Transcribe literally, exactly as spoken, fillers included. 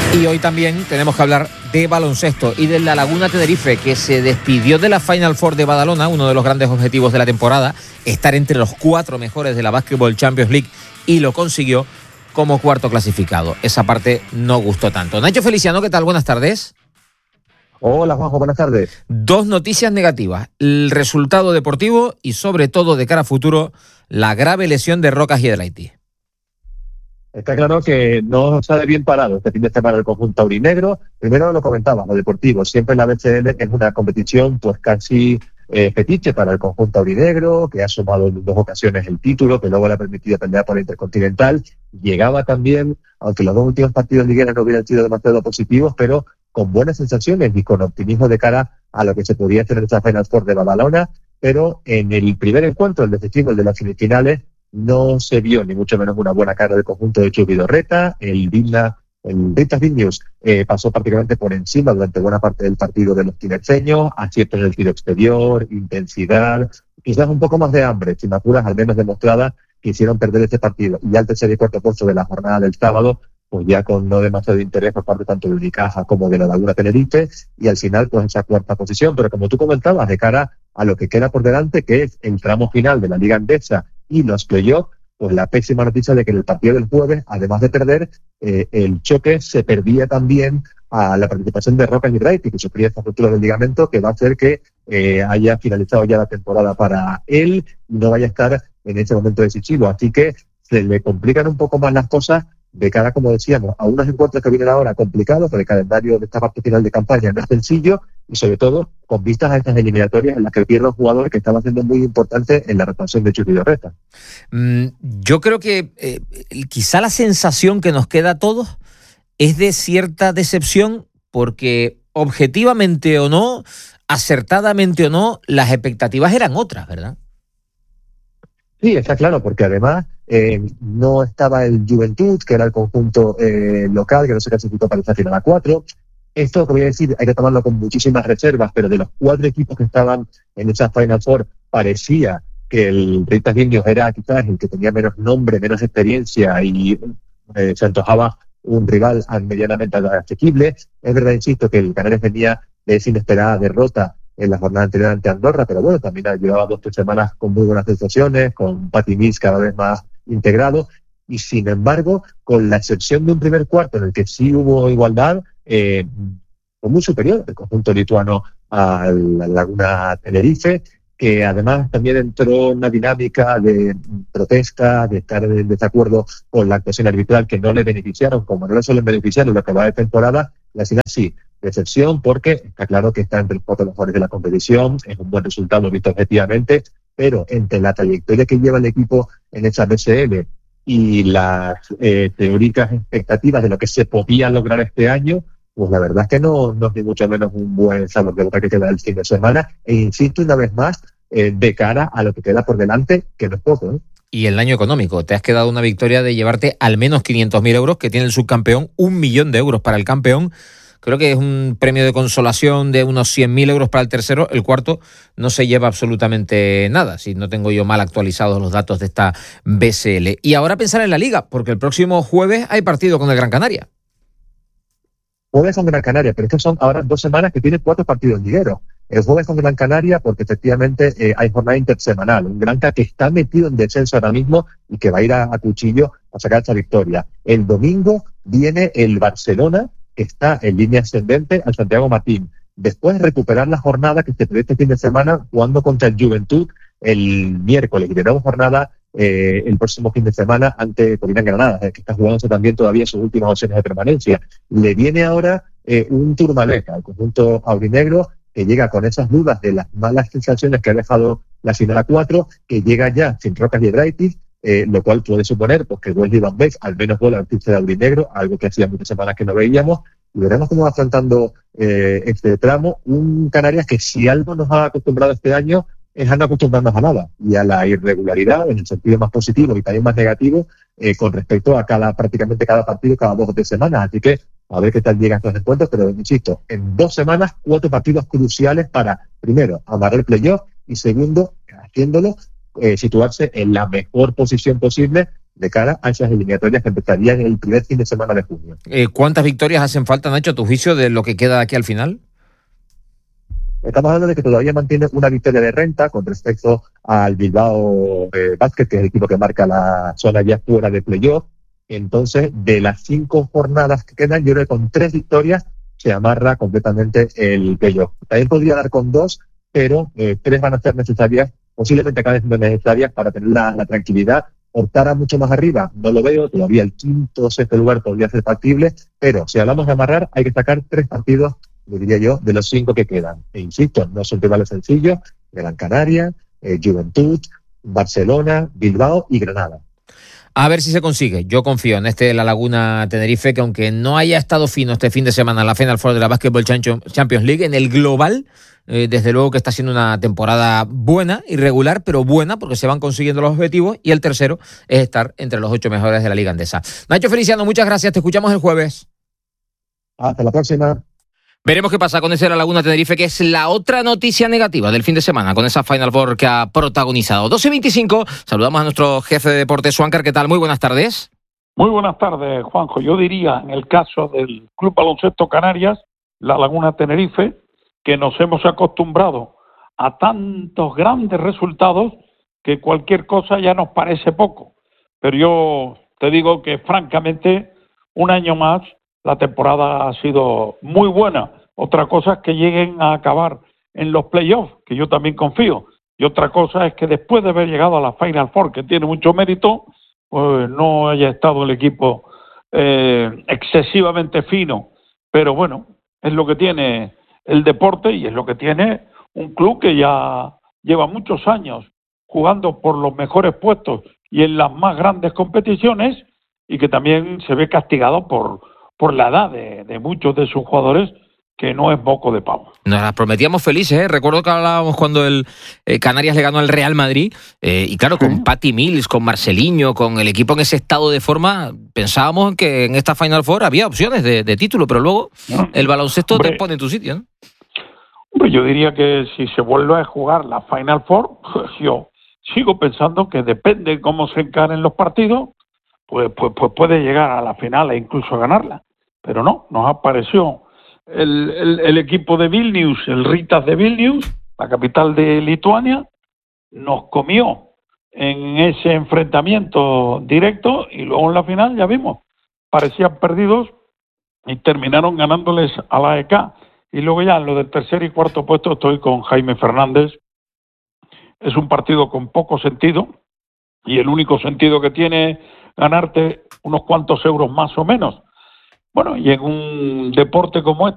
Y hoy también tenemos que hablar de baloncesto y de la Laguna Tenerife, que se despidió de la Final Four de Badalona, uno de los grandes objetivos de la temporada, estar entre los cuatro mejores de la Basketball Champions League, y lo consiguió como cuarto clasificado. Esa parte no gustó tanto. Nacho Feliciano, ¿qué tal? Buenas tardes. Hola, Juanjo, buenas tardes. Dos noticias negativas: el resultado deportivo y, sobre todo, de cara a futuro, la grave lesión de Roca Giedraitis. Está claro que no sale bien parado este fin de semana el conjunto aurinegro. Primero lo comentaba, lo deportivo. Siempre la B C L es una competición pues casi eh, fetiche para el conjunto aurinegro, que ha sumado en dos ocasiones el título, que luego le ha permitido pelear por el Intercontinental. Llegaba también, aunque los dos últimos partidos ligueros no hubieran sido demasiado positivos, pero con buenas sensaciones y con optimismo de cara a lo que se podía hacer en esta Final Four de Badalona. Pero en el primer encuentro, el decisivo, el de las semifinales, no se vio ni mucho menos una buena cara del conjunto de Chucky Vidorreta. El Vilna, el Ritas Vilnius eh, pasó prácticamente por encima durante buena parte del partido de los tinerfeños, aciertos en el tiro exterior, intensidad, quizás un poco más de hambre, sin apuras al menos demostrada, que hicieron perder este partido. Y al tercer y cuarto puesto de la jornada del sábado, pues ya con no demasiado interés por parte tanto de Unicaja como de la Laguna Tenerife, y al final pues esa cuarta posición. Pero como tú comentabas, de cara a lo que queda por delante, que es el tramo final de la Liga Endesa y los playoffs, pues la pésima noticia de que en el partido del jueves, además de perder, eh, el choque se perdía también a la participación de Roca Giedraitis, que sufría esta ruptura del ligamento, que va a hacer que eh, haya finalizado ya la temporada para él y no vaya a estar en ese momento decisivo. Así que se le complican un poco más las cosas de cara, como decíamos, a unos encuentros que vienen ahora complicados, porque el calendario de esta parte final de campaña no es sencillo, y sobre todo con vistas a estas eliminatorias en las que pierde un jugador que estaba siendo muy importante en la rotación de Chucky Vidorreta. Mm, yo creo que eh, quizá la sensación que nos queda a todos es de cierta decepción, porque objetivamente o no, acertadamente o no, las expectativas eran otras, ¿verdad? Sí, está claro, porque además eh, no estaba el Juventud, que era el conjunto eh, local, que no se clasificó para esta final a cuatro. Esto, que voy a decir, hay que tomarlo con muchísimas reservas, pero de los cuatro equipos que estaban en esa Final Four, parecía que el Ritas Vilnius era quizás el que tenía menos nombre, menos experiencia, y eh, se antojaba un rival medianamente asequible. Es verdad, insisto, que el Canarias venía de esa inesperada derrota en la jornada anterior ante Andorra, pero bueno, también llevaba dos o tres semanas con muy buenas sensaciones, con Pati Mills cada vez más integrado, y sin embargo, con la excepción de un primer cuarto en el que sí hubo igualdad, eh, fue muy superior el conjunto lituano a la Laguna Tenerife, que además también entró en una dinámica de protesta, de estar en desacuerdo con la actuación arbitral, que no le beneficiaron, como no le suelen beneficiar en lo que va de temporada. La final sí, decepción, porque está claro que está entre los cuatro mejores de la competición, es un buen resultado visto objetivamente, pero entre la trayectoria que lleva el equipo en esa B C L y las eh, teóricas expectativas de lo que se podía lograr este año, pues la verdad es que no, no es ni mucho menos un buen sabor de boca que queda el fin de semana, e insisto una vez más, eh, de cara a lo que queda por delante, que no es poco, ¿eh? Y el año económico, te has quedado una victoria de llevarte al menos quinientos mil euros, que tiene el subcampeón, un millón de euros para el campeón. Creo que es un premio de consolación de unos cien mil euros para el tercero. El cuarto no se lleva absolutamente nada, si no tengo yo mal actualizados los datos de esta B C L. Y ahora pensar en la Liga, porque el próximo jueves hay partido con el Gran Canaria. Jueves con Gran Canaria, pero es que son ahora dos semanas que tiene cuatro partidos ligueros. El jueves con Gran Canaria, porque efectivamente eh, hay jornada intersemanal. Un Granca que está metido en descenso ahora mismo y que va a ir a, a cuchillo a sacar esa victoria. El domingo viene el Barcelona, que está en línea ascendente, al Santiago Martín. Después recuperar la jornada que se prevé este fin de semana, jugando contra el Juventud el miércoles. Y tenemos jornada eh, el próximo fin de semana ante Corina Granada, eh, que está jugándose también todavía sus últimas opciones de permanencia. Le viene ahora eh, un Turmaleta al conjunto aurinegro, que llega con esas dudas de las malas sensaciones que ha dejado la final a cuatro, que llega ya sin Roca Giedraitis, eh, lo cual puede suponer pues, que Wesley Van Beek al menos vuelva al pitch de aurinegro, algo que hacía muchas semanas que no veíamos, y veremos cómo va afrontando eh, este tramo. Un Canarias que si algo nos ha acostumbrado este año es a no acostumbrarnos a nada, y a la irregularidad en el sentido más positivo y también más negativo eh, con respecto a cada prácticamente cada partido cada dos o tres semanas. Así que a ver qué tal llegan estos encuentros, pero insisto, en dos semanas, cuatro partidos cruciales para, primero, amarrar el playoff y segundo, haciéndolo, eh, situarse en la mejor posición posible de cara a esas eliminatorias que empezarían el primer fin de semana de junio. Eh, ¿Cuántas victorias hacen falta, Nacho, a tu juicio, de lo que queda aquí al final? Estamos hablando de que todavía mantiene una victoria de renta con respecto al Bilbao eh, Basket, que es el equipo que marca la zona ya fuera de playoff. Entonces, de las cinco jornadas que quedan, yo creo que con tres victorias se amarra completamente el playoff. También podría dar con dos, pero eh, tres van a ser necesarias, posiblemente acaben siendo necesarias para tener la, la tranquilidad. Optar a mucho más arriba, no lo veo, todavía el quinto o sexto lugar podría ser factible, pero si hablamos de amarrar, hay que sacar tres partidos, lo diría yo, de los cinco que quedan. E insisto, no son rivales sencillos: Gran Canaria, eh, Juventud, Barcelona, Bilbao y Granada. A ver si se consigue. Yo confío en este La Laguna Tenerife, que aunque no haya estado fino este fin de semana en la Final Four de la Basketball Champions League, en el global, eh, desde luego que está siendo una temporada buena, irregular, pero buena, porque se van consiguiendo los objetivos, y el tercero es estar entre los ocho mejores de la Liga Andesa. Nacho Feliciano, muchas gracias. Te escuchamos el jueves. Hasta la próxima. Veremos qué pasa con ese La Laguna Tenerife, que es la otra noticia negativa del fin de semana, con esa Final Four que ha protagonizado. doce y veinticinco, saludamos a nuestro jefe de deportes, Suancar. ¿Qué tal? Muy buenas tardes. Muy buenas tardes, Juanjo. Yo diría, en el caso del Club Baloncesto Canarias, La Laguna Tenerife, que nos hemos acostumbrado a tantos grandes resultados que cualquier cosa ya nos parece poco. Pero yo te digo que, francamente, un año más la temporada ha sido muy buena. Otra cosa es que lleguen a acabar en los playoffs, que yo también confío. Y otra cosa es que después de haber llegado a la Final Four, que tiene mucho mérito, pues no haya estado el equipo eh, excesivamente fino. Pero bueno, es lo que tiene el deporte y es lo que tiene un club que ya lleva muchos años jugando por los mejores puestos y en las más grandes competiciones, y que también se ve castigado por por la edad de, de muchos de sus jugadores, que no es moco de pavo. Nos las prometíamos felices, ¿eh? Recuerdo que hablábamos cuando el eh, Canarias le ganó al Real Madrid, eh, y claro, con Patty Mills, con Marceliño, con el equipo en ese estado de forma, pensábamos que en esta Final Four había opciones de, de título, pero luego no. el baloncesto hombre, te pone en tu sitio, ¿no? Hombre, yo diría que si se vuelve a jugar la Final Four, pues yo sigo pensando que depende de cómo se encaren los partidos, pues, pues, pues puede llegar a la final e incluso ganarla. Pero no, nos apareció el, el, el equipo de Vilnius, el Ritas de Vilnius, la capital de Lituania, nos comió en ese enfrentamiento directo y luego en la final, ya vimos, parecían perdidos y terminaron ganándoles a la E K. Y luego ya en lo del tercer y cuarto puesto estoy con Jaime Fernández. Es un partido con poco sentido y el único sentido que tiene es ganarte unos cuantos euros más o menos. Bueno, y en un deporte como este,